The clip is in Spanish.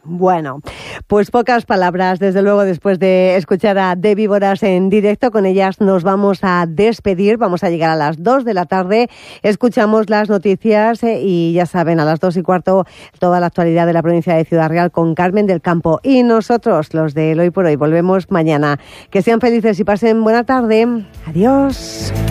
Bueno, pues pocas palabras, desde luego, después de escuchar a De Víboras en directo. Con ellas nos vamos a despedir, vamos a llegar a las 2 de la tarde, escuchamos las noticias y ya saben, a las 2:15, toda la actualidad de la provincia de Ciudad Real con Carmen del Campo. Y nosotros, los de Hoy por Hoy, volvemos mañana. Que sean felices y pasen buena tarde. Adiós.